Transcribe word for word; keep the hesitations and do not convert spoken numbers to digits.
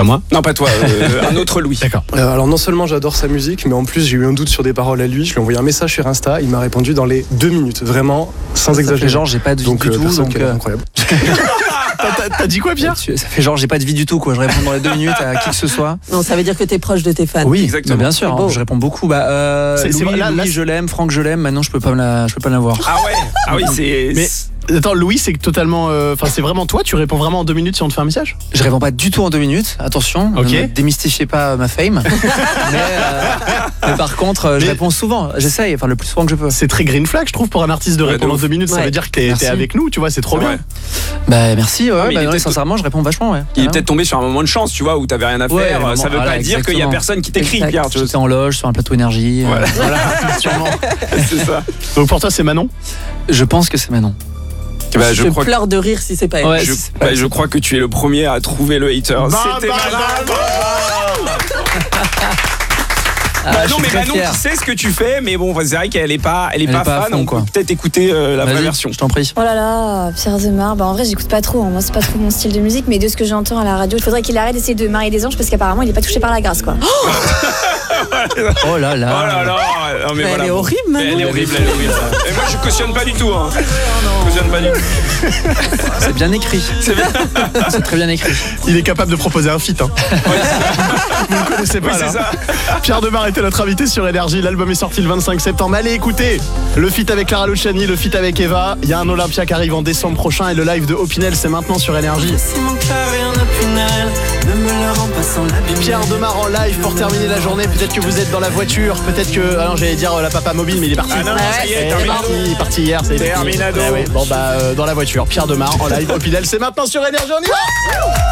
moi. Non, pas toi, euh, un autre Louis. D'accord. Euh, alors non seulement j'adore sa musique, mais en plus j'ai eu un doute sur des paroles à lui. Je lui ai envoyé un message sur Insta, il m'a répondu dans les deux minutes, vraiment sans Ça exagérer. fait genre j'ai pas de vie donc du euh, tout. personne Donc, qui a l'air euh, incroyable. T'as, t'as dit quoi, Pierre? ça fait genre j'ai pas de vie du tout quoi. Je réponds dans les deux minutes à qui que ce soit. Non, ça veut dire que t'es proche de tes fans. Oui, exactement. bah, bien sûr. C'est beau. hein, je réponds beaucoup. Bah, euh, C'est- c'est- Louis, là, là, Louis, je l'aime. Franck, je l'aime. Maintenant, je peux pas me la, je peux pas l'avoir. Ah ouais. Ah oui, c'est. Mais attends, Louis, c'est totalement. Enfin, euh, c'est vraiment toi. Tu réponds vraiment en deux minutes si on te fait un message? Je réponds pas du tout en deux minutes. Attention, Ok. ne me démystifiez pas ma fame. mais, euh, mais par contre, euh, je Mais- réponds souvent. J'essaye, enfin le plus souvent que je peux. C'est très green flag, je trouve, pour un artiste de Ouais, répondre de en ouf. deux minutes. Ça Ouais. veut dire que t'es, Merci. t'es avec nous, tu vois, c'est trop Ouais. bien. Bah merci. Ouais, mais il bah, est non, peut-être- sincèrement, je réponds vachement. Ouais. Il est Ah, peut-être tombé sur un moment de chance, tu vois, où t'avais rien à Ouais, faire. vraiment, ça veut voilà, pas dire qu'il y a exactement. personne qui t'écrit, Exact. Pierre. Tu vois. J'étais en loge sur un plateau énergie. euh, Voilà. Voilà, sûrement. C'est ça. Donc pour toi, c'est Manon? Je pense que c'est Manon. Bah, je je crois que. pleure de rire si c'est pas elle. Ouais. Je, c'est bah, pas- je crois que tu es le premier à trouver le hater. Bam, C'était bam, Manon. bam, bam. Ah, Bah je non, suis mais très Manon, fier. tu sais ce que tu fais, mais bon, c'est vrai qu'elle est pas, elle est Elle pas est pas à fan. fond, On quoi. peut peut-être écouter euh, la vraie Vas-y, version. je t'en prie. Oh là là, Pierre Demar, bah en vrai j'écoute pas trop, hein. Moi c'est pas trop mon style de musique, mais de ce que j'entends à la radio, il faudrait qu'il arrête d'essayer de marier des anges parce qu'apparemment il est pas touché par la grâce quoi. Oh là là. Oh là là. Non, mais Mais voilà. elle est horrible, Mais Manon. Elle est horrible, elle est horrible. Et moi je cautionne pas du tout. Hein. Je cautionne pas du tout. C'est bien écrit. C'est bien. C'est très bien écrit. Il est capable de proposer un feat. Hein. Vous ne connaissez pas Oui, là. c'est ça. Pierre Demar était notre invité sur Énergie. L'album est sorti le vingt-cinq septembre. Allez écoutez le feat avec Clara Luciani, le feat avec Eva. Il y a un Olympia qui arrive en décembre prochain et le live de Opinel, c'est maintenant sur Énergie. Pierre Demar en live pour terminer la journée. Peut-être que vous êtes dans la voiture, peut-être que. Ah non, j'allais dire euh, la papa mobile, mais il est parti. Ah non, ça y est, il est terminado. parti, il est parti hier. C'est Terminado. Eh oui, bon bah euh, dans la voiture. Pierre Demar en live. Opinel, c'est maintenant sur Énergie. On y va.